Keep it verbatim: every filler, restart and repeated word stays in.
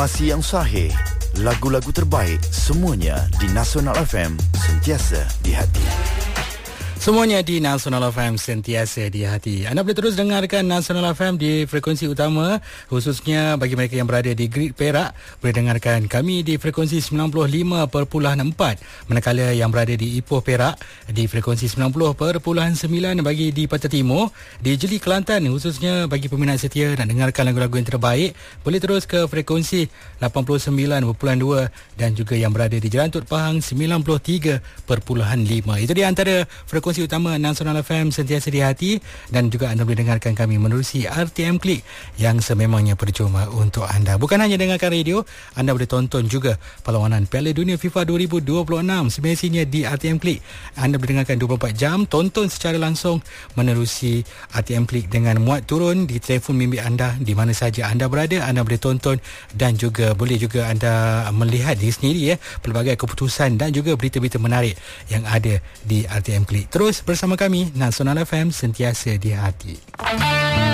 Masih yang sahih, lagu-lagu terbaik semuanya di Nasional F M, sentiasa di hati. Semuanya di Nasional F M, sentiasa di hati. Anda boleh terus dengarkan Nasional F M di frekuensi utama, khususnya bagi mereka yang berada di Grid Perak, boleh dengarkan kami di frekuensi sembilan puluh lima perpuluhan empat. Manakala yang berada di Ipoh Perak di frekuensi sembilan puluh perpuluhan sembilan bagi di Pantai Timur. Di Jeli Kelantan, khususnya bagi peminat setia nak dengarkan lagu-lagu yang terbaik, boleh terus ke frekuensi lapan puluh sembilan perpuluhan dua dan juga yang berada di Jerantut Pahang sembilan puluh tiga perpuluhan lima. Itu dia antara frekuensi utama Nasional F M, sentiasa di hati. Dan juga anda boleh dengarkan kami menerusi R T M Klik yang sememangnya percuma untuk anda. Bukan hanya dengarkan radio, anda boleh tonton juga perlawanan Piala Dunia FIFA dua ribu dua puluh enam semestinya di R T M Klik. Anda boleh dengarkan dua puluh empat jam, tonton secara langsung menerusi R T M Klik dengan muat turun di telefon bimbit anda, di mana saja anda berada. Anda boleh tonton dan juga boleh juga anda melihat diri sendiri ya, pelbagai keputusan dan juga berita-berita menarik yang ada di R T M Klik. Terus bersama kami, Nasional F M, sentiasa di hati.